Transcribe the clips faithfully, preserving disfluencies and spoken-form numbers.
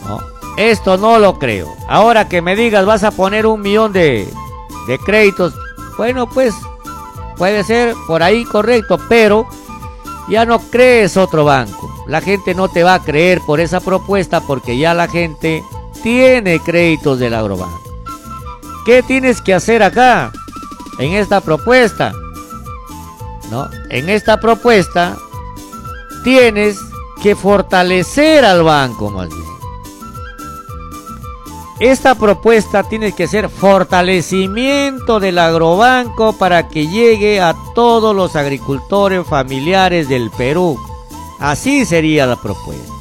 ¿no? Esto no lo creo. Ahora que me digas, vas a poner un millón de, de créditos, bueno, pues puede ser por ahí correcto, pero ya no crees otro banco. La gente no te va a creer por esa propuesta porque ya la gente tiene créditos del Agrobanco. ¿Qué tienes que hacer acá? En esta propuesta, ¿no? En esta propuesta tienes que fortalecer al banco más bien. Esta propuesta tiene que ser fortalecimiento del agrobanco para que llegue a todos los agricultores familiares del Perú. Así sería la propuesta.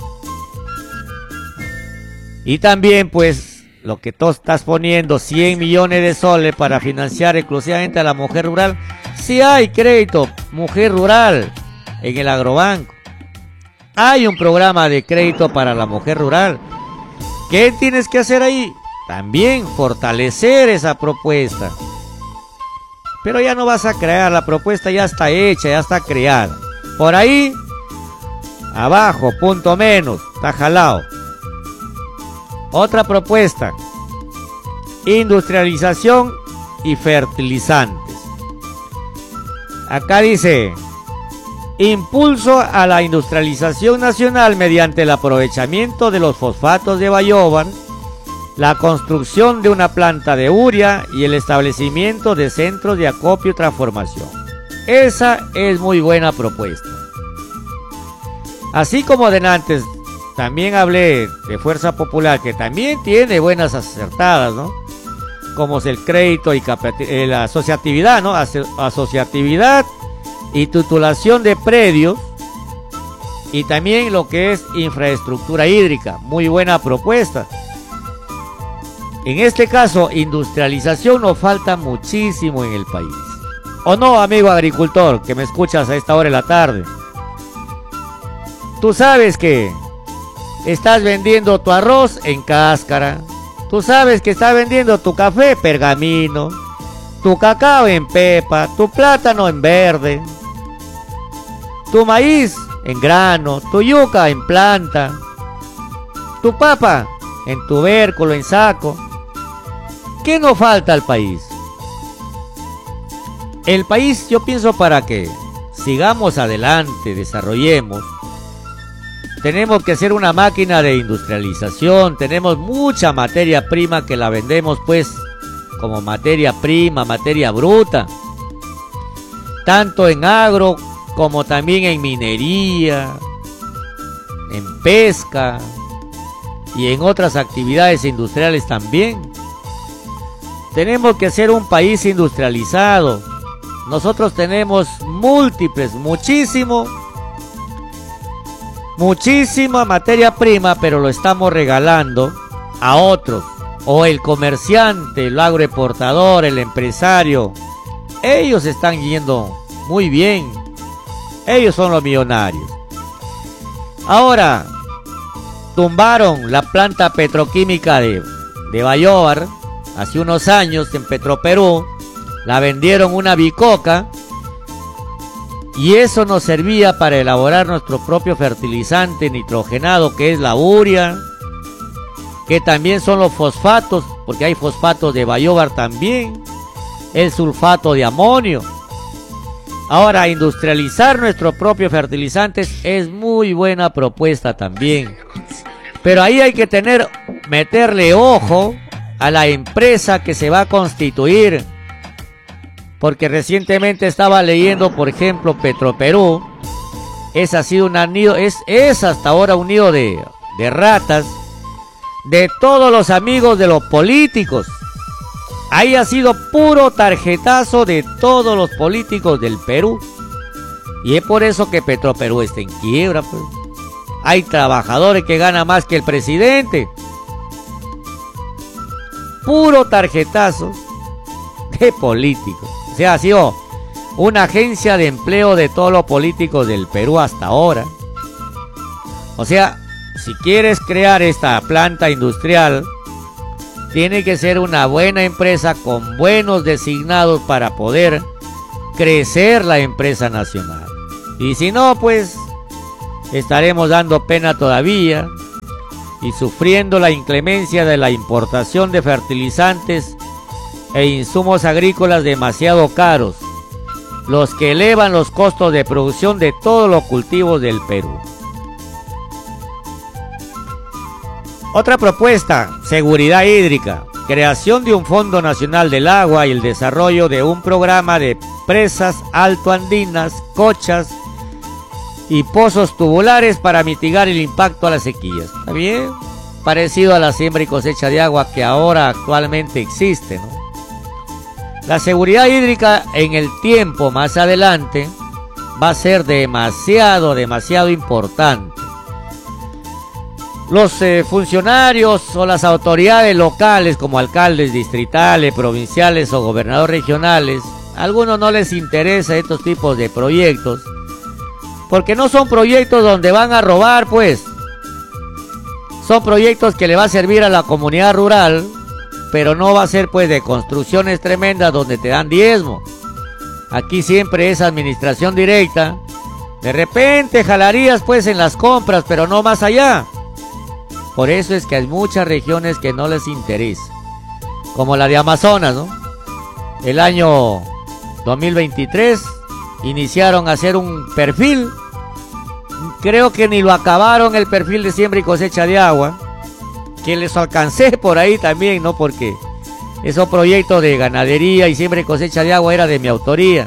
Y también pues lo que tú estás poniendo, cien millones de soles para financiar exclusivamente a la mujer rural. Sí hay crédito mujer rural en el agrobanco. Hay un programa de crédito para la mujer rural. ¿Qué tienes que hacer ahí? También fortalecer esa propuesta. Pero ya no vas a crear, la propuesta ya está hecha, ya está creada. Por ahí, abajo, punto menos, está jalado. Otra propuesta, industrialización y fertilizantes. Acá dice, impulso a la industrialización nacional mediante el aprovechamiento de los fosfatos de Bayóvar, la construcción de una planta de urea y el establecimiento de centros de acopio y transformación. Esa es muy buena propuesta. Así como de antes también hablé de Fuerza Popular, que también tiene buenas acertadas, ¿no? Como es el crédito y la asociatividad, ¿no? Aso asociatividad y titulación de predios, y también lo que es infraestructura hídrica. Muy buena propuesta. En este caso, industrialización nos falta muchísimo en el país. ¿O no, amigo agricultor, que me escuchas a esta hora de la tarde? Tú sabes que estás vendiendo tu arroz en cáscara. Tú sabes que estás vendiendo tu café pergamino, tu cacao en pepa, tu plátano en verde, tu maíz en grano, tu yuca en planta, tu papa en tubérculo, en saco. ¿Qué nos falta al país? El país, yo pienso, para que sigamos adelante, desarrollemos, tenemos que ser una máquina de industrialización. Tenemos mucha materia prima que la vendemos pues como materia prima, materia bruta, tanto en agro como también en minería, en pesca y en otras actividades industriales también. Tenemos que ser un país industrializado. Nosotros tenemos múltiples, muchísimo, muchísima materia prima, pero lo estamos regalando a otros. O el comerciante, el agroexportador, el empresario. Ellos están yendo muy bien. Ellos son los millonarios. Ahora, tumbaron la planta petroquímica de, de Bayóvar hace unos años en Petroperú. La vendieron una bicoca. Y eso nos servía para elaborar nuestro propio fertilizante nitrogenado, que es la urea, que también son los fosfatos, porque hay fosfatos de Bayóvar también, el sulfato de amonio. Ahora, industrializar nuestros propios fertilizantes es muy buena propuesta también. Pero ahí hay que tener, meterle ojo a la empresa que se va a constituir. Porque recientemente estaba leyendo, por ejemplo, Petroperú. Es ha sido un nido, es, es hasta ahora un nido de, de ratas de todos los amigos de los políticos. Ahí ha sido puro tarjetazo de todos los políticos del Perú. Y es por eso que Petroperú está en quiebra, pues. Hay trabajadores que ganan más que el presidente. Puro tarjetazo de políticos. O sea, ha sido una agencia de empleo de todos los políticos del Perú hasta ahora. O sea, si quieres crear esta planta industrial, tiene que ser una buena empresa con buenos designados para poder crecer la empresa nacional. Y si no, pues estaremos dando pena todavía. y sufriendo la inclemencia de la importación de fertilizantes e insumos agrícolas demasiado caros, los que elevan los costos de producción de todos los cultivos del Perú. Otra propuesta, seguridad hídrica, creación de un Fondo Nacional del Agua y el desarrollo de un programa de presas altoandinas, cochas y pozos tubulares para mitigar el impacto a las sequías. ¿Está bien? Parecido a la siembra y cosecha de agua que ahora actualmente existe, ¿no? La seguridad hídrica en el tiempo más adelante va a ser demasiado, demasiado importante. Los eh, funcionarios o las autoridades locales como alcaldes distritales, provinciales o gobernadores regionales, a algunos no les interesa estos tipos de proyectos porque no son proyectos donde van a robar, pues. Son proyectos que le va a servir a la comunidad rural, pero no va a ser pues de construcciones tremendas donde te dan diezmo. Aquí siempre es administración directa. De repente jalarías pues en las compras, pero no más allá. Por eso es que hay muchas regiones que no les interesa, como la de Amazonas, ¿no? El año dos mil veintitrés iniciaron a hacer un perfil, creo que ni lo acabaron el perfil de siembra y cosecha de agua, que les alcancé por ahí también, ¿no? Porque esos proyectos de ganadería y siembra y cosecha de agua era de mi autoría.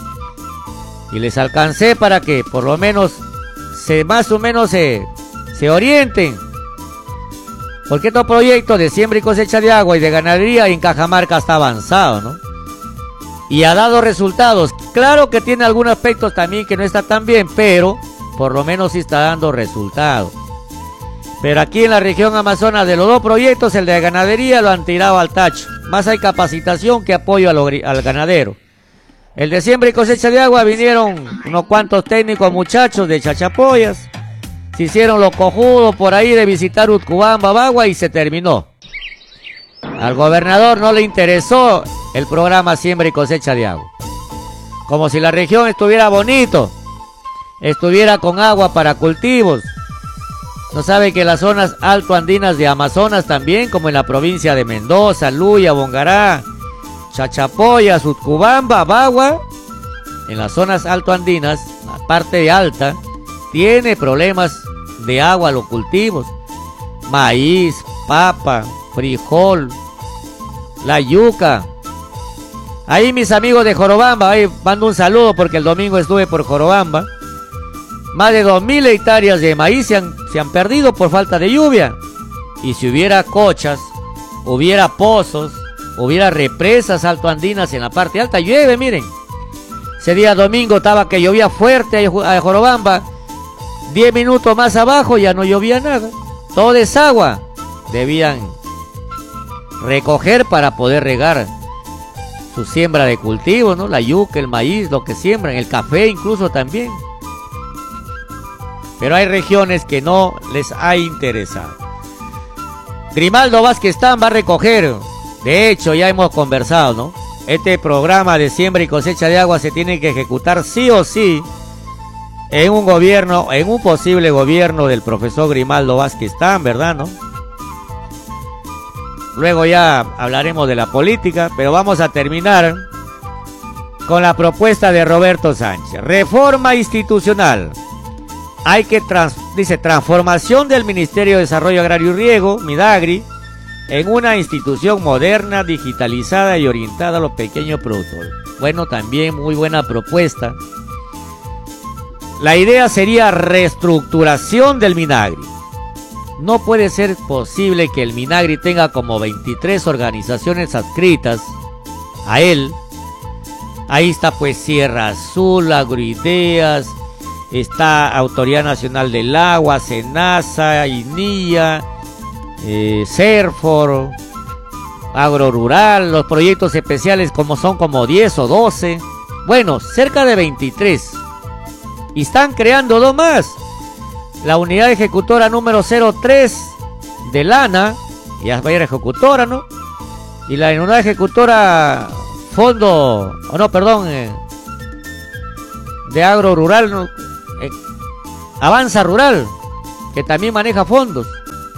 Y les alcancé para que por lo menos se más o menos se, se orienten. Porque estos proyectos de siembra y cosecha de agua y de ganadería en Cajamarca está avanzado, ¿no? Y ha dado resultados. Claro que tiene algunos aspectos también que no está tan bien, pero por lo menos sí está dando resultados. Pero aquí en la región Amazonas, de los dos proyectos, el de ganadería lo han tirado al tacho. Más hay capacitación que apoyo al, al ganadero. El de siembra y cosecha de agua vinieron unos cuantos técnicos muchachos de Chachapoyas. Se hicieron los cojudos por ahí de visitar Utcubamba, Bagua y se terminó. Al gobernador no le interesó el programa siembra y cosecha de agua. Como si la región estuviera bonito, estuviera con agua para cultivos. No sabe que las zonas altoandinas de Amazonas también, como en la provincia de Mendoza, Luya, Bongará, Chachapoyas, Utcubamba, Bagua, en las zonas altoandinas, la parte alta, tiene problemas de agua los cultivos. Maíz, papa, frijol, la yuca. Ahí mis amigos de Jorobamba, ahí mando un saludo porque el domingo estuve por Jorobamba. Más de dos mil hectáreas de maíz se han, se han perdido por falta de lluvia. Y si hubiera cochas, hubiera pozos, hubiera represas altoandinas en la parte alta, llueve, miren. Ese día domingo estaba que llovía fuerte a Jorobamba. Diez minutos más abajo ya no llovía nada. Todo es agua. Debían recoger para poder regar su siembra de cultivos, ¿no? La yuca, el maíz, lo que siembran, el café incluso también. Pero hay regiones que no les ha interesado. Grimaldo Vázquez Tam va a recoger. De hecho, ya hemos conversado, ¿no? Este programa de siembra y cosecha de agua se tiene que ejecutar sí o sí en un gobierno, en un posible gobierno del profesor Grimaldo Vázquez Tam, ¿verdad, no? Luego ya hablaremos de la política, pero vamos a terminar con la propuesta de Roberto Sánchez. Reforma institucional. Hay que, trans, dice, transformación del Ministerio de Desarrollo Agrario y Riego, Midagri, en una institución moderna, digitalizada y orientada a los pequeños productores. Bueno, también muy buena propuesta. La idea sería reestructuración del Minagri. No puede ser posible que el Minagri tenga como veintitrés organizaciones adscritas a él. Ahí está pues Sierra Azul, Agroideas, está Autoridad Nacional del Agua, SENASA, INIA, eh, CERFOR, Agro Rural, los proyectos especiales como son como diez o doce. Bueno, cerca de veintitrés. Y están creando dos más. La unidad ejecutora número cero tres de Lana, ya va a ir ejecutora, ¿no? Y la unidad ejecutora fondo, o oh no, perdón, eh, de agro rural, ¿no? eh, Avanza Rural, que también maneja fondos.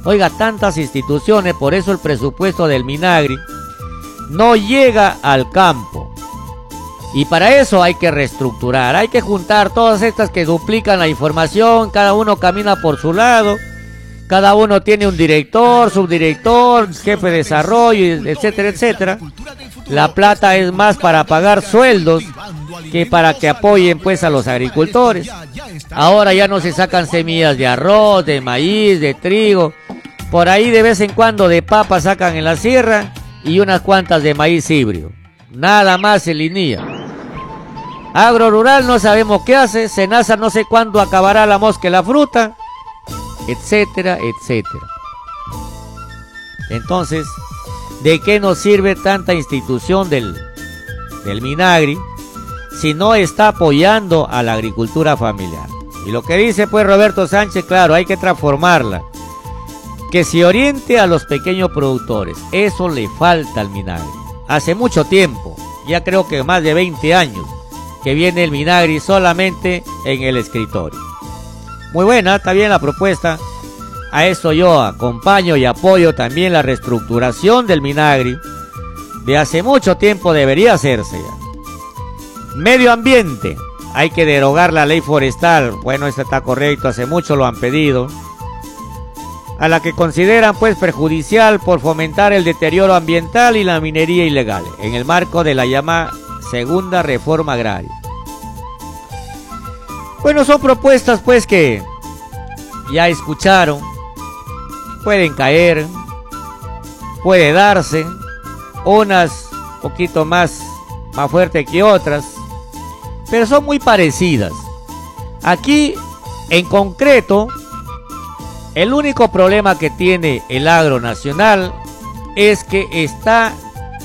Oiga, tantas instituciones, por eso el presupuesto del Minagri no llega al campo. Y para eso hay que reestructurar, hay que juntar todas estas que duplican la información, cada uno camina por su lado, cada uno tiene un director, subdirector, jefe de desarrollo, etcétera, etcétera. La plata es más para pagar sueldos que para que apoyen pues a los agricultores. Ahora ya no se sacan semillas de arroz, de maíz, de trigo. Por ahí de vez en cuando de papa sacan en la sierra y unas cuantas de maíz híbrido. Nada más en línea. Agro rural no sabemos qué hace, Senasa no sé cuándo acabará la mosca y la fruta, etcétera, etcétera. Entonces, ¿de qué nos sirve tanta institución del, del Minagri si no está apoyando a la agricultura familiar? Y lo que dice pues Roberto Sánchez, claro, hay que transformarla. Que se oriente a los pequeños productores. Eso le falta al Minagri. Hace mucho tiempo, ya creo que más de veinte años, que viene el Minagri solamente en el escritorio. Muy buena, está bien la propuesta. A eso yo acompaño y apoyo también la reestructuración del Minagri. De hace mucho tiempo debería hacerse ya. Medio ambiente. Hay que derogar la ley forestal. Bueno, esto está correcto, hace mucho lo han pedido. A la que consideran pues perjudicial por fomentar el deterioro ambiental y la minería ilegal, en el marco de la llamada segunda reforma agraria. Bueno, son propuestas pues que ya escucharon, pueden caer, puede darse, unas un poquito más, más fuertes que otras, pero son muy parecidas. Aquí, en concreto, el único problema que tiene el agro nacional es que está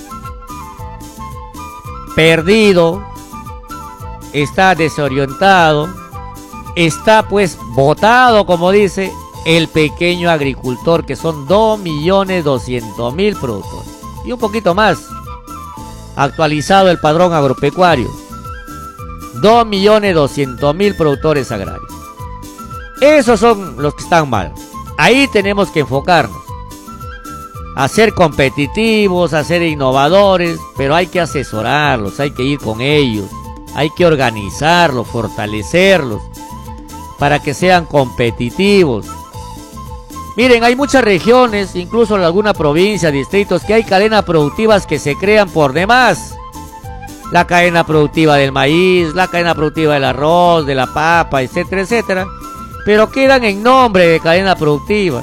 perdido, está desorientado, está pues botado, como dice el pequeño agricultor, que son dos millones doscientos mil productores y un poquito más, actualizado el padrón agropecuario, dos millones doscientos mil productores agrarios. Esos son los que están mal. Ahí tenemos que enfocarnos, a ser competitivos, a ser innovadores, pero hay que asesorarlos, hay que ir con ellos, hay que organizarlos, fortalecerlos, para que sean competitivos. Miren, hay muchas regiones, incluso en alguna provincia, distritos, que hay cadenas productivas que se crean por demás. La cadena productiva del maíz, la cadena productiva del arroz, de la papa, etcétera, etcétera, pero quedan en nombre de cadena productiva.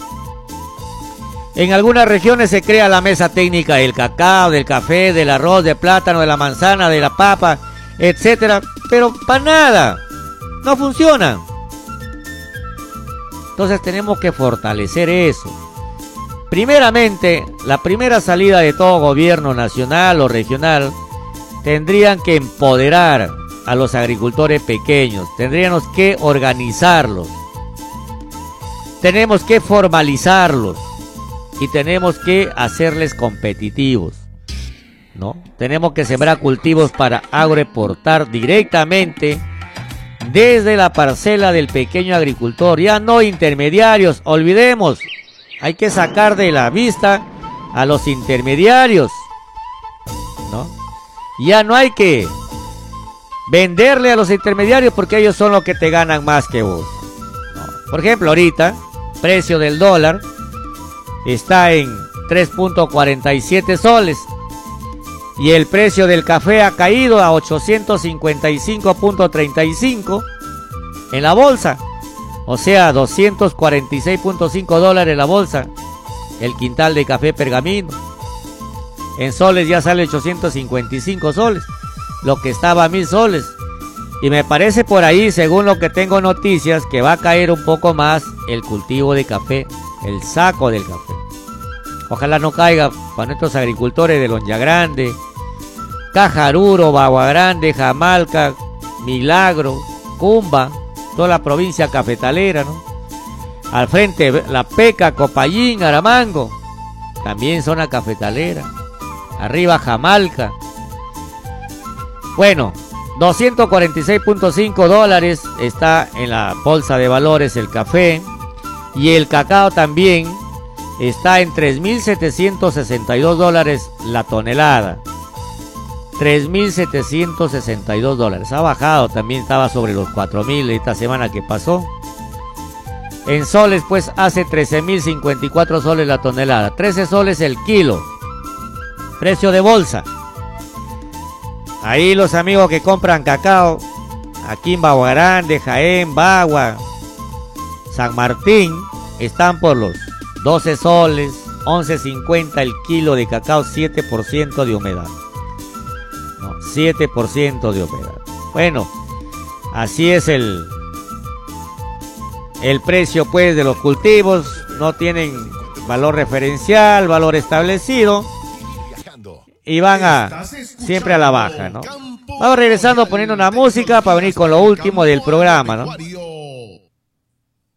En algunas regiones se crea la mesa técnica del cacao, del café, del arroz, del plátano, de la manzana, de la papa, etcétera, pero para nada, no funciona. Entonces tenemos que fortalecer eso. Primeramente, la primera salida de todo gobierno nacional o regional, tendrían que empoderar a los agricultores pequeños, tendríamos que organizarlos, tenemos que formalizarlos y tenemos que hacerles competitivos, ¿no? Tenemos que sembrar cultivos para agroexportar directamente desde la parcela del pequeño agricultor, ya no intermediarios, olvidemos, hay que sacar de la vista a los intermediarios, ¿no? Ya no hay que venderle a los intermediarios porque ellos son los que te ganan más que vos, ¿no? Por ejemplo, ahorita, precio del dólar está en tres punto cuarenta y siete soles y el precio del café ha caído a ochocientos cincuenta y cinco punto treinta y cinco en la bolsa, o sea, doscientos cuarenta y seis punto cinco dólares la bolsa, el quintal de café Pergamino. En soles ya sale ochocientos cincuenta y cinco soles, lo que estaba a mil soles. Y me parece por ahí, según lo que tengo noticias, que va a caer un poco más el cultivo de café, el saco del café. Ojalá no caiga para nuestros agricultores de Lonja Grande, Cajaruro, Bagua Grande, Jamalca, Milagro, Cumba, toda la provincia cafetalera, ¿no? Al frente La Peca, Copayín, Aramango, también zona cafetalera. Arriba Jamalca. Bueno, doscientos cuarenta y seis punto cinco dólares está en la bolsa de valores el café. Y el cacao también está en tres mil setecientos sesenta y dos dólares la tonelada. tres mil setecientos sesenta y dos dólares. Ha bajado, también estaba sobre los cuatro mil esta semana que pasó. En soles pues hace trece mil cincuenta y cuatro soles la tonelada. trece soles el kilo. Precio de bolsa. Ahí los amigos que compran cacao, aquí en Bagua Grande, Jaén, Bagua, San Martín, están por los doce soles, once cincuenta el kilo de cacao, siete por ciento de humedad. No, siete por ciento de humedad. Bueno, así es el, el precio pues de los cultivos. No tienen valor referencial, valor establecido. Y van a siempre a la baja, ¿no? Vamos regresando poniendo una música para venir con lo último del programa, ¿no?